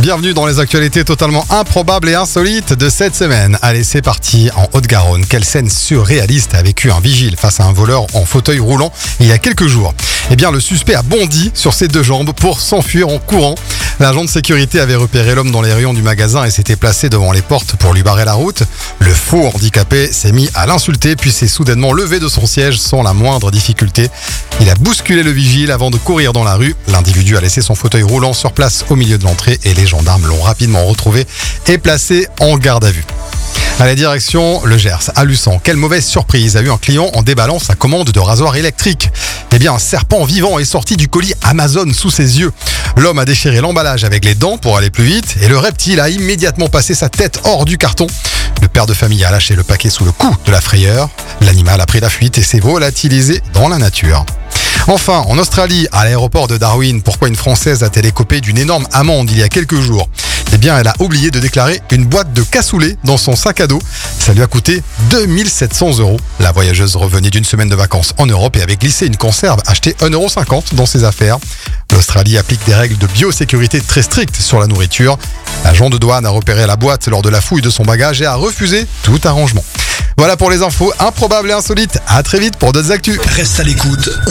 Bienvenue dans les actualités totalement improbables et insolites de cette semaine. Allez, c'est parti. En Haute-Garonne, quelle scène surréaliste a vécu un vigile face à un voleur en fauteuil roulant il y a quelques jours? Eh bien, le suspect a bondi sur ses deux jambes pour s'enfuir en courant. L'agent de sécurité avait repéré l'homme dans les rayons du magasin et s'était placé devant les portes pour lui barrer la route. Le faux handicapé s'est mis à l'insulter puis s'est soudainement levé de son siège sans la moindre difficulté. Il a bousculé le vigile avant de courir dans la rue. L'individu a laissé son fauteuil roulant sur place au milieu de l'entrée et les gendarmes l'ont rapidement retrouvé et placé en garde à vue. À la direction, le Gers, à Luçon. Quelle mauvaise surprise a eu un client en déballant sa commande de rasoir électrique. Eh bien, un serpent vivant est sorti du colis Amazon sous ses yeux. L'homme a déchiré l'emballage avec les dents pour aller plus vite et le reptile a immédiatement passé sa tête hors du carton. Le père de famille a lâché le paquet sous le coup de la frayeur. L'animal a pris la fuite et s'est volatilisé dans la nature. Enfin, en Australie, à l'aéroport de Darwin, pourquoi une Française a-t-elle écopé d'une énorme amende il y a quelques jours? Eh bien, elle a oublié de déclarer une boîte de cassoulet dans son sac à dos. Ça lui a coûté 2700 €. La voyageuse revenait d'une semaine de vacances en Europe et avait glissé une conserve achetée 1,50 € dans ses affaires. L'Australie applique des règles de biosécurité très strictes sur la nourriture. L'agent de douane a repéré la boîte lors de la fouille de son bagage et a refusé tout arrangement. Voilà pour les infos improbables et insolites. À très vite pour d'autres actus. Reste à l'écoute.